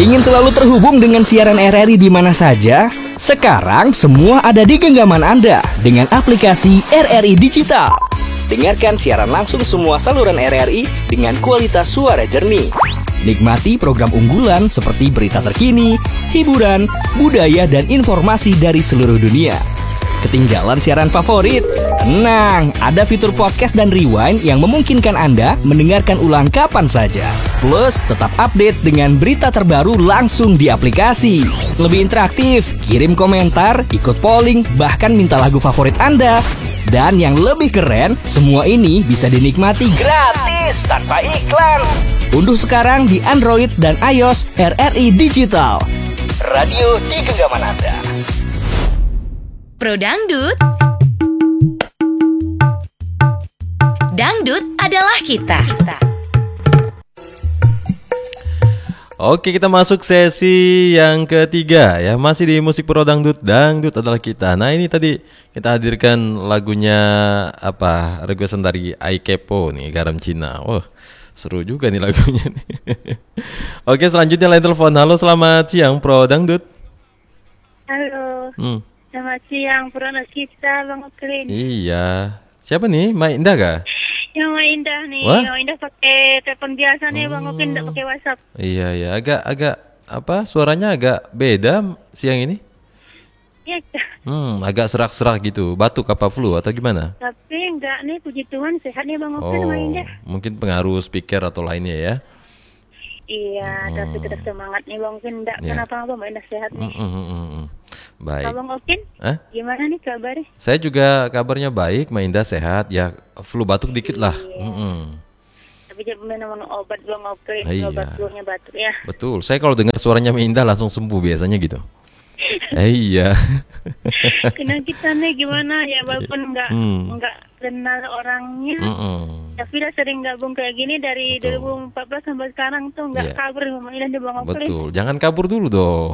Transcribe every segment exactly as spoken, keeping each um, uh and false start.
Ingin selalu terhubung dengan siaran R R I di mana saja? Sekarang semua ada di genggaman Anda dengan aplikasi R R I Digital. Dengarkan siaran langsung semua saluran R R I dengan kualitas suara jernih. Nikmati program unggulan seperti berita terkini, hiburan, budaya, dan informasi dari seluruh dunia. Ketinggalan siaran favorit? Tenang, ada fitur podcast dan rewind yang memungkinkan Anda mendengarkan ulang kapan saja. Plus, tetap update dengan berita terbaru langsung di aplikasi. Lebih interaktif, kirim komentar, ikut polling, bahkan minta lagu favorit Anda. Dan yang lebih keren, semua ini bisa dinikmati gratis tanpa iklan. Unduh sekarang di Android dan iOS R R I Digital. Radio di genggaman Anda. Pro Dangdut. Dangdut adalah kita. Oke, kita masuk sesi yang ketiga ya. Masih di musik Pro Dangdut, Dangdut adalah kita. Nah, ini tadi kita hadirkan lagunya apa? Requestan dari Aikepo nih, Garam Cina. Wah, seru juga nih lagunya nih. Oke, selanjutnya line telepon. Halo, selamat siang Pro Dangdut. Halo. Hmm. Selamat siang, Purana kita, Bang Oklin. Iya. Siapa nih? Mak Indah kah? Yang Mak Indah nih. Wah? Yang Indah pakai telepon biasa nih, Bang Oklin, enggak pakai WhatsApp. Iya, iya. Agak agak apa? Suaranya agak beda siang ini. Iya. Hmm, agak serak-serak gitu. Batuk apa flu atau gimana? Tapi enggak nih, puji Tuhan sehat nih Bang Oklin, Oh, Mak Indah. mungkin pengaruh speaker atau lainnya ya. Iya, tapi tetap semangat nih Bang Oklin. Enggak Ya. kenapa-napa Mak Indah sehat nih. Mm, mm, mm, mm, mm. Baik. Bang Oklin, Hah? gimana nih kabarnya? Saya juga kabarnya baik, Mainda sehat. Ya, flu batuk dikit lah. Mm, mm. Tapi dia minum obat Bang Oklin, Iya. obat flu-nya batuk ya. Betul. Saya kalau dengar suaranya Mainda langsung sembuh biasanya gitu. Eh, iya. Kena kita nih gimana ya, walaupun enggak Hmm. enggak kenal orangnya. Mm-mm. Tapi udah sering gabung kayak gini dari Betul. dua ribu empat belas sampai sekarang tuh nggak Iya. kabur Mama Indah di Bang Oklin. Betul. Jangan kabur dulu dong.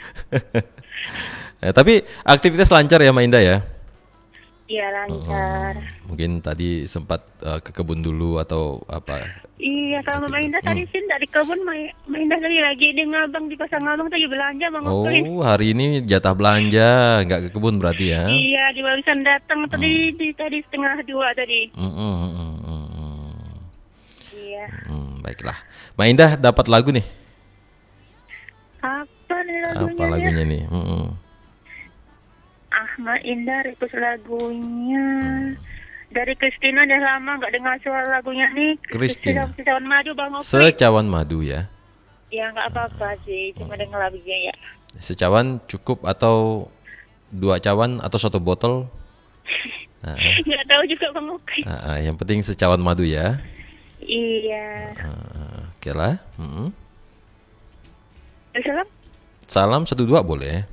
Eh, tapi aktivitas lancar ya, Mainda ya. Iya lancar. Mungkin tadi sempat eh, ke kebun dulu atau apa? Iya kalau Mama Indah Hmm. tadi sih dari kebun Mama Indah tadi lagi di ngabang di pasar ngabang tadi belanja Bang Oklin. Oh, hari ini jatah belanja, nggak ke kebun berarti ya? Iya di barusan datang tadi di, tadi setengah dua tadi. Mm, mm, mm, mm, mm. Iya. Hmm, baiklah. Mbak Indah dapat lagu nih. Apa nih lagunya? Apa lagunya nih? Mm, mm. Ahmad Indah request lagunya. Dari Kristina udah lama nggak dengar suara lagunya nih. Kristina. Secawan Madu Bang Oklin. Secawan madu ya. Ya nggak apa-apa sih, cuma dengar lagunya ya. Secawan cukup atau dua cawan atau satu botol? Ah, Nggak tahu juga Bang Oklin. ah, ah, yang penting secawan madu ya. Iya. Ah, Oke lah. Mm-mm. Salam. Salam satu dua boleh.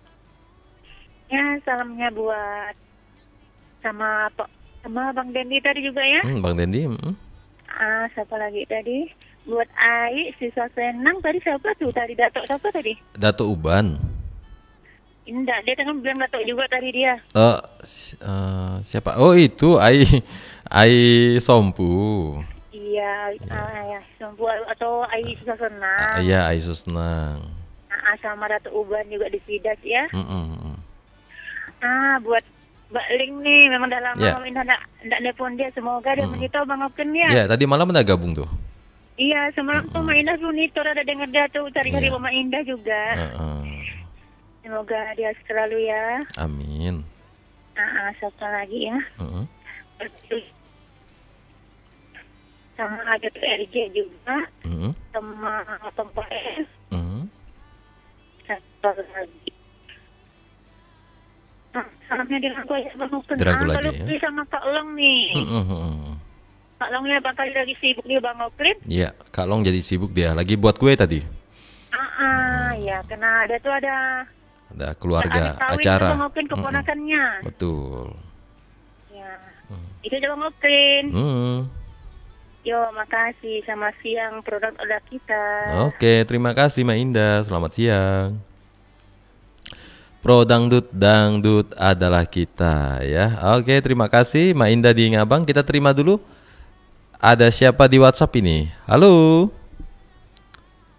Ya, salamnya buat sama Pak sama Bang Dendi tadi juga ya. Hmm, Bang Dendi. mm. Ah, siapa lagi tadi? Buat Ai, siswa senang tadi siapa tuh? Tadi Datuk siapa tadi? Dato Uban. Indah, dia kan bilang Datuk juga tadi dia. Eh, si- eh, siapa? Oh itu Ai Ai Sompu. Iya, ah, ya, Sompu atau Ai siswa senang. Ah, Iya Ai Susnang. Ah, sama Datuk Uban juga di Sidas ya. Mm-mm. Ah, buat Mbak Ling nih, memang dah lama Ya. Mama Indah ndak ndak nelpon dia. Semoga dia menitau Bang Oklin ya. Ya tadi malam udah gabung tuh. Iya, semalam tuh Mama Indah tuh nitor ada dengar dia tuh cari-cari Iya. Mama Indah juga. Heeh. Semoga dia selalu ya. Amin. Ah, ah, siapa lagi ya? Heeh. Sama ada tuh R J juga, Heeh. sama Tompa S, Heeh. satu lagi. Ah, salamnya dirangkul ya Bang Oklin. Dirangkul Ah, aja kalau ya. sama Kak Long nih. Heeh, heeh. Kak Long ya bakal lagi sibuk nih Bang Oklin. Iya, Kak Long jadi sibuk dia. Lagi buat kue tadi. Ah, ah, ya karena ada tuh ada Ada keluarga ada kawin acara. Bang Oklin keponakannya. Betul. Ya. Itu aja Bang Oklin. Hmm. Yo, makasih. Sama siang produk odak kita. Oke, terima kasih Mbak Indah. Selamat siang. Pro Dangdut, Dangdut adalah kita ya. Oke, terima kasih Mbak Indah di Ngabang. Kita terima dulu. Ada siapa di WhatsApp ini? Halo.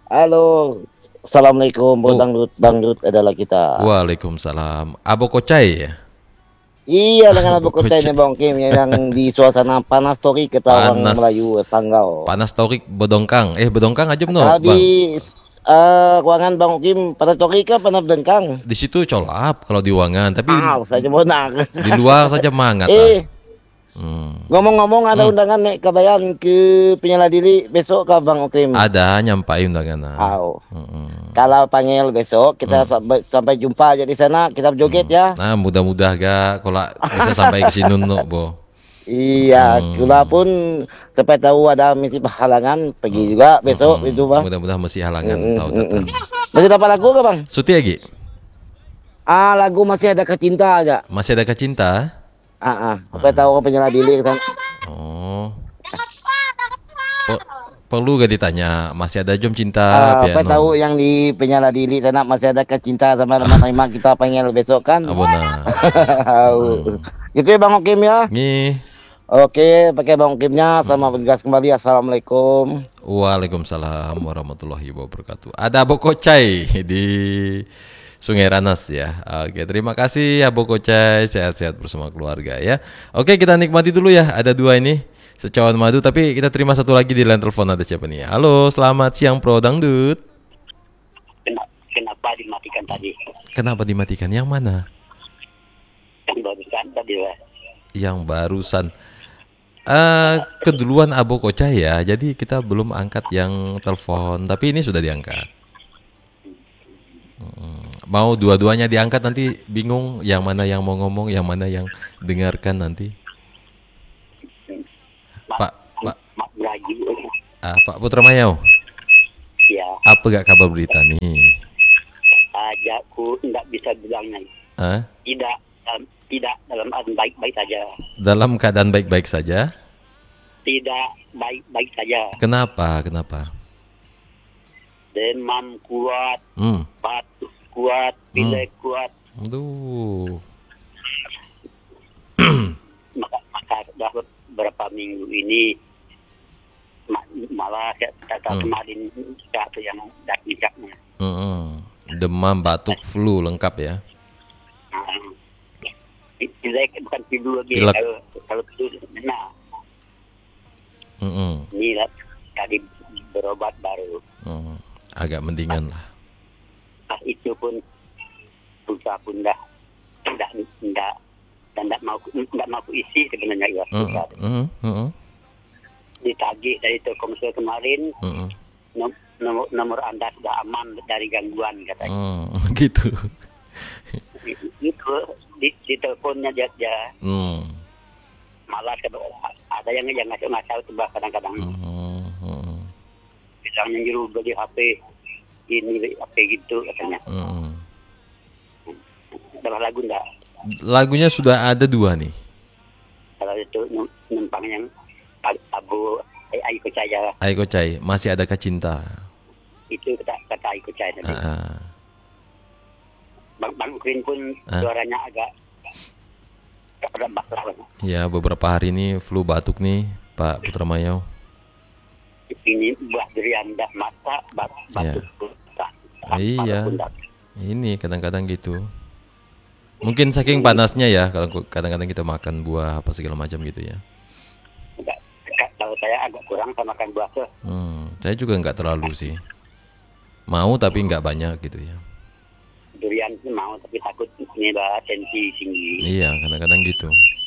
Halo. Assalamualaikum, Oh. dangdut, dangdut adalah kita. Waalaikumsalam. Abo Kocai ya? Iya, dengan Abu Abu Kota ini Kocai. Bang Kim yang di suasana panas tori kita orang Panas. Melayu Sanggau. Panas torik bedongkang. Eh bedongkang aja no, Kalau Bang. di eh, ruangan Bang Kim pada tori kan pernah berdengkang. Di situ colap kalau di Wangan, tapi Ah, saja bonak. di luar saja mangat. Eh, Ah. Hmm. ngomong-ngomong ada Hmm. undangan nek Kabayan ke penyala diri besok ke Bang Kim? Ada nyampai undangan. Ah. Au. Mm-mm. Kalau panggil besok kita Hmm. sampai, sampai jumpa aja di sana, kita berjoget ya. Nah, mudah-mudah gak kalau bisa sampai ke sini no, Bo. Iya, Hmm. kita pun supaya tahu ada misi halangan pergi juga besok Mm-mm. itu Bang. Mudah-mudah masih halangan Mm, tahu mm, tetap. mm. Masih dapat lagu ke Bang? Suti lagi. Ah, lagu masih ada kecinta aja. Masih ada cinta? Ah, ah. Supaya tahu penyala diri kan. Oh. Pe- perlu gak ditanya, masih ada jom cinta Ah, supaya piano? tahu yang di penyala diri sana masih ada kecinta sama teman-teman kita panggil besok kan. Abona. Gitu ya Bang Okim ya. Nih. Oke, pakai Bang Okimnya sama bergas kembali. Assalamualaikum. Waalaikumsalam warahmatullahi wabarakatuh. Ada Abo Kocai di Sungai Ranas ya. Oke, terima kasih Abo Kocai. Sehat-sehat bersama keluarga ya. Oke, kita nikmati dulu ya. Ada dua ini secawan madu, tapi kita terima satu lagi di line telepon. Ada siapa nih? Halo, selamat siang Pro Dangdut. Kenapa dimatikan tadi? Kenapa dimatikan? Yang mana? Yang barusan tadi lah. Yang barusan. Eh, keduluan Abo Kocai ya. Jadi kita belum angkat yang telepon, tapi ini sudah diangkat. Mm, Mau dua-duanya diangkat nanti bingung yang mana yang mau ngomong, yang mana yang dengarkan nanti. Pak, Pak, Mak lagi. ah, Pak Putra Mayau, Ya, apa gak kabar berita nih? ajakku tidak bisa bilangnya. Ah, Tidak, um, tidak dalam keadaan baik-baik saja. dalam keadaan baik-baik saja? Tidak baik-baik saja. Kenapa? Kenapa? Demam kuat, Hmm, batuk kuat, pilek kuat. aduh. Maka, maka sudah beberapa minggu ini ma- malah saya kata Hmm. kemarin satu yang dak-daknya. Mm-mm. Demam, batuk, flu lengkap ya? Nah, pilek bukan tidur lagi. Pilek. Kalau kalau tidur, nah Mm-mm. ini lah tadi berobat baru. Mm. Agak mendingan lah. Pas itu pun pulsa pun dah tidak tidak dan tidak mau tidak mau isi sebenarnya ya. Pulsa. Mm-mm. Mm-mm. Ditagih dari Telkomsel kemarin, Mm-mm. nom- nomor, nomor anda sudah aman dari gangguan katanya. Mm, gitu. Itu di, di teleponnya dia, dia Mm. malah ada yang yang ngasih nggak tahu tuh bah, kadang-kadang Mm. Mm. bilangnya nyuruh beli H P ini H P gitu katanya. Mm. Dalam lagu enggak? Lagunya sudah ada dua nih. Kalau itu num- numpang yang Abu Aiko Cahaya Aiko Cai, masih adakah cinta? itu kata kata Aiko Cahaya tadi. Ah, Bang Bang Ukrin pun Ah. suaranya agak rebak lah. ya beberapa hari ini flu batuk nih, Pak Putra Mayau. Ini buah durian dah mata bat Ya. batuk. Iya. Ini kadang-kadang gitu. Mungkin saking panasnya ya, kalau kadang-kadang kita makan buah apa segala macam gitu ya. Kalau saya agak kurang sama makan buah tuh. Hmm, saya juga nggak terlalu sih. Mau tapi nggak banyak gitu ya. Durian sih mau tapi takut ini bah tensi tinggi. Iya, kadang-kadang gitu.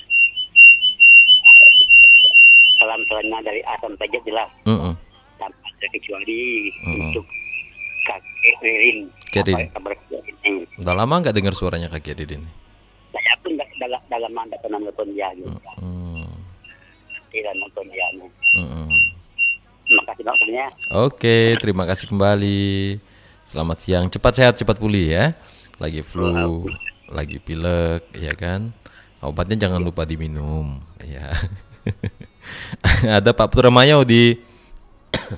Salam-salamnya dari A sampai Z jelas. Mm-mm. Tanpa ada kecuali Mm-mm. untuk kakek Ririn. Kakek Ririn. Apa kabar ini? Udah lama nggak dengar suaranya kakek Didin? Saya pun nggak- dalam dalam manda pernah nonton dia gitu. Hmm, Tidak nonton dia. mm-mm. Terima kasih dokternya. Oke, terima kasih kembali. Selamat siang, cepat sehat, cepat pulih ya. Lagi flu, lagi pilek, ya kan. Obatnya jangan lupa diminum, ya. Ada Pak Putra Mayau di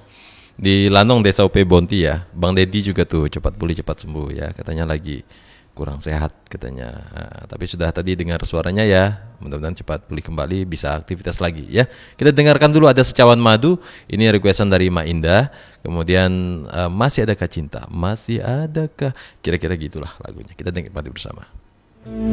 di Lanong Desa U P Bonti ya. Bang Dedi juga tuh cepat pulih cepat sembuh ya. Katanya lagi kurang sehat katanya. Nah, tapi sudah tadi dengar suaranya ya, mudah-mudahan cepat pulih kembali, bisa aktivitas lagi ya. Kita dengarkan dulu ada Secawan Madu, ini requestan dari Ma Indah. Kemudian uh, Masih Adakah Cinta, Masih Adakah, kira-kira gitulah lagunya. Kita nikmati bersama.